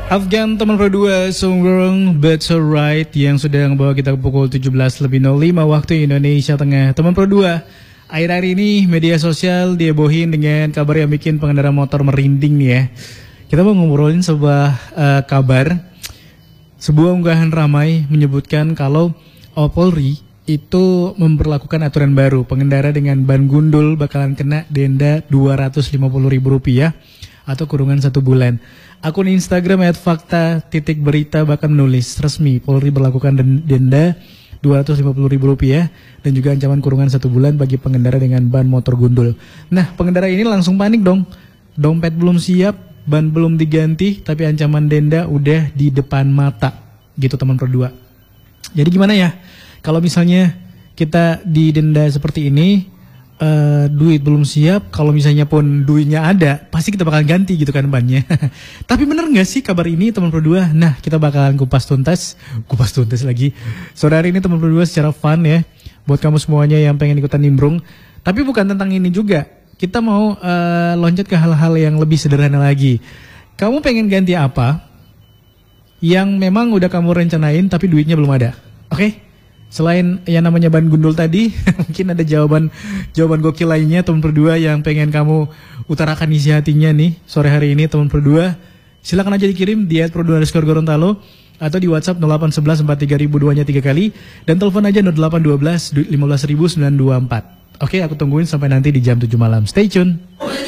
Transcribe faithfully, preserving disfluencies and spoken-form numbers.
Afgan teman berdua Songwrong But So Right yang sudah membawa kita ke pukul tujuh belas lebih nol lima waktu Indonesia Tengah. Teman berdua, akhir-akhir ini media sosial diebohin dengan kabar yang bikin pengendara motor merinding nih ya. Kita mau ngobrolin sebuah uh, kabar, sebuah unggahan ramai menyebutkan kalau oh, Polri itu memperlakukan aturan baru. Pengendara dengan ban gundul bakalan kena denda dua ratus lima puluh ribu rupiah atau kurungan satu bulan. Akun Instagram at fakta titik berita bahkan menulis resmi Polri berlakukan denda dua ratus lima puluh ribu rupiah dan juga ancaman kurungan satu bulan bagi pengendara dengan ban motor gundul. Nah, pengendara ini langsung panik dong. Dompet belum siap, ban belum diganti, tapi ancaman denda udah di depan mata. Gitu teman berdua. Jadi gimana ya? Kalau misalnya kita didenda seperti ini, Uh, duit belum siap, kalau misalnya pun duitnya ada, pasti kita bakal ganti gitu kan bannya. Tapi bener gak sih kabar ini teman berdua? Nah, kita bakalan kupas tuntas, kupas tuntas lagi. Sore hari ini teman berdua secara fun ya, buat kamu semuanya yang pengen ikutan nimbrung. Tapi bukan tentang ini juga, kita mau uh, loncat ke hal-hal yang lebih sederhana lagi. Kamu pengen ganti apa yang memang udah kamu rencanain tapi duitnya belum ada? Oke? Okay? Selain yang namanya ban gundul tadi, mungkin ada jawaban jawaban gokil lainnya teman berdua yang pengen kamu utarakan isi hatinya nih sore hari ini teman berdua. Silakan aja dikirim di at produa underscore Gorontalo atau di WhatsApp nol delapan satu satu empat tiga ribu dua nya tiga kali dan telepon aja nol delapan satu dua lima belas ribu sembilan dua empat. Oke, aku tungguin sampai nanti di jam tujuh malam. Stay tune.